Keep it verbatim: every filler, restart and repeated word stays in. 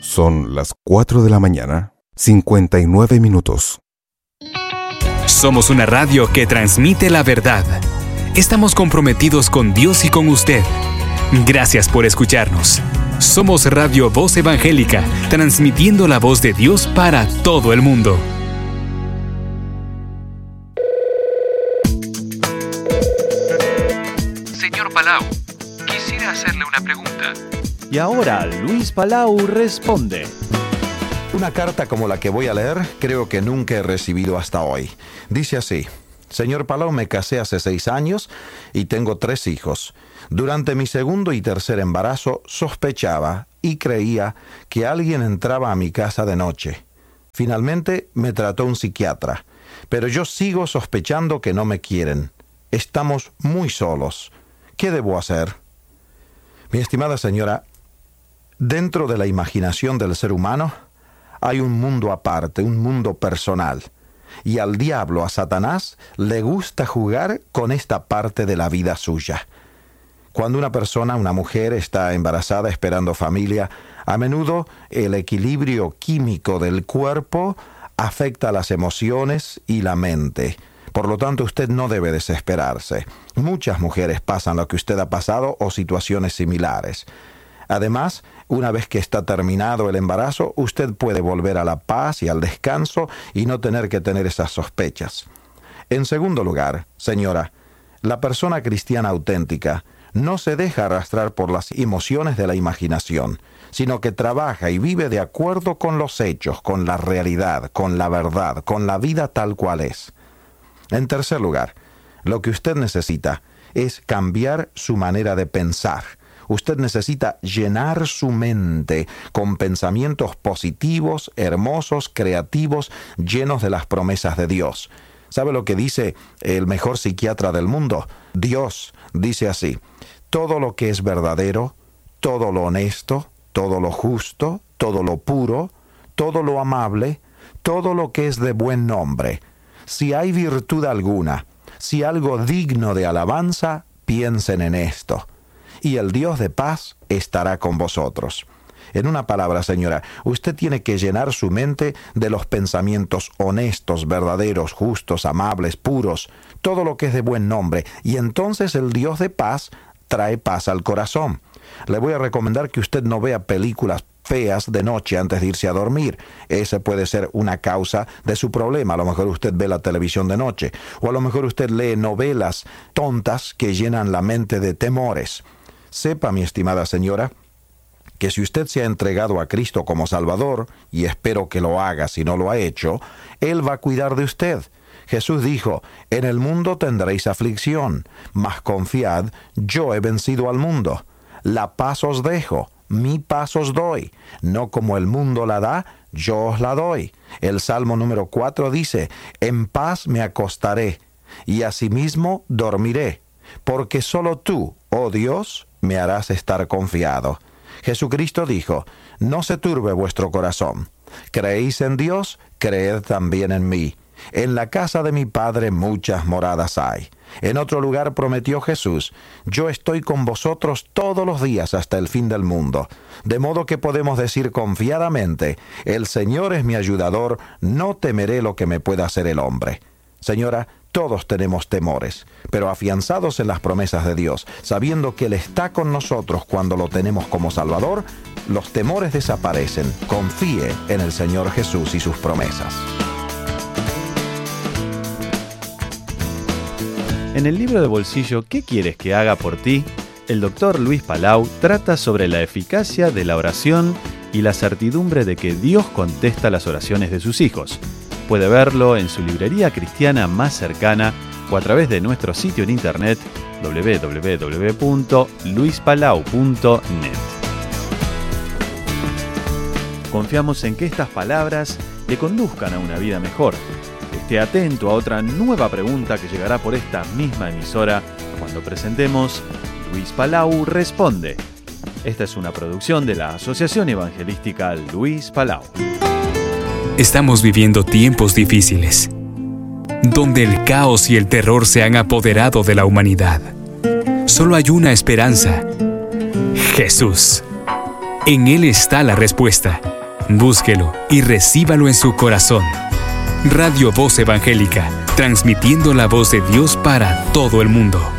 Son las cuatro de la mañana, cincuenta y nueve minutos. Somos una radio que transmite la verdad. Estamos comprometidos con Dios y con usted. Gracias por escucharnos. Somos Radio Voz Evangélica, transmitiendo la voz de Dios para todo el mundo. Señor Palau, quisiera hacerle una pregunta. Y ahora Luis Palau responde. Una carta como la que voy a leer, creo que nunca he recibido hasta hoy. Dice así: Señor Palau, me casé hace seis años y tengo tres hijos. Durante mi segundo y tercer embarazo sospechaba y creía que alguien entraba a mi casa de noche. Finalmente me trató un psiquiatra, pero yo sigo sospechando que no me quieren. Estamos muy solos. ¿Qué debo hacer? Mi estimada señora, dentro de la imaginación del ser humano hay un mundo aparte, un mundo personal. Y al diablo, a Satanás, le gusta jugar con esta parte de la vida suya. Cuando una persona, una mujer, está embarazada esperando familia, a menudo el equilibrio químico del cuerpo afecta las emociones y la mente. Por lo tanto, usted no debe desesperarse. Muchas mujeres pasan lo que usted ha pasado o situaciones similares. Además, una vez que está terminado el embarazo, usted puede volver a la paz y al descanso y no tener que tener esas sospechas. En segundo lugar, señora, la persona cristiana auténtica no se deja arrastrar por las emociones de la imaginación, sino que trabaja y vive de acuerdo con los hechos, con la realidad, con la verdad, con la vida tal cual es. En tercer lugar, lo que usted necesita es cambiar su manera de pensar. Usted necesita llenar su mente con pensamientos positivos, hermosos, creativos, llenos de las promesas de Dios. ¿Sabe lo que dice el mejor psiquiatra del mundo? Dios dice así: todo lo que es verdadero, todo lo honesto, todo lo justo, todo lo puro, todo lo amable, todo lo que es de buen nombre. Si hay virtud alguna, si algo digno de alabanza, piensen en esto. Y el Dios de paz estará con vosotros. En una palabra, señora, usted tiene que llenar su mente de los pensamientos honestos, verdaderos, justos, amables, puros, todo lo que es de buen nombre, y entonces el Dios de paz trae paz al corazón. Le voy a recomendar que usted no vea películas feas de noche antes de irse a dormir. Esa puede ser una causa de su problema. A lo mejor usted ve la televisión de noche, o a lo mejor usted lee novelas tontas que llenan la mente de temores. Sepa, mi estimada señora, que si usted se ha entregado a Cristo como Salvador, y espero que lo haga si no lo ha hecho, Él va a cuidar de usted. Jesús dijo: en el mundo tendréis aflicción, mas confiad, yo he vencido al mundo. La paz os dejo, mi paz os doy. No como el mundo la da, yo os la doy. El Salmo número cuatro dice: en paz me acostaré, y asimismo dormiré, porque solo tú, oh Dios, me harás estar confiado. Jesucristo dijo: no se turbe vuestro corazón. ¿Creéis en Dios? Creed también en mí. En la casa de mi Padre muchas moradas hay. En otro lugar prometió Jesús: yo estoy con vosotros todos los días hasta el fin del mundo. De modo que podemos decir confiadamente: el Señor es mi ayudador, no temeré lo que me pueda hacer el hombre. Señora, todos tenemos temores, pero afianzados en las promesas de Dios, sabiendo que Él está con nosotros cuando lo tenemos como Salvador, los temores desaparecen. Confíe en el Señor Jesús y sus promesas. En el libro de bolsillo ¿Qué quieres que haga por ti?, el doctor Luis Palau trata sobre la eficacia de la oración y la certidumbre de que Dios contesta las oraciones de sus hijos. Puede verlo en su librería cristiana más cercana o a través de nuestro sitio en internet doble u doble u doble u punto luis palau punto net. Confiamos en que estas palabras le conduzcan a una vida mejor. Esté atento a otra nueva pregunta que llegará por esta misma emisora cuando presentemos Luis Palau Responde. Esta es una producción de la Asociación Evangelística Luis Palau. Estamos viviendo tiempos difíciles, donde el caos y el terror se han apoderado de la humanidad. Solo hay una esperanza: Jesús. En Él está la respuesta. Búsquelo y recíbalo en su corazón. Radio Voz Evangélica, transmitiendo la voz de Dios para todo el mundo.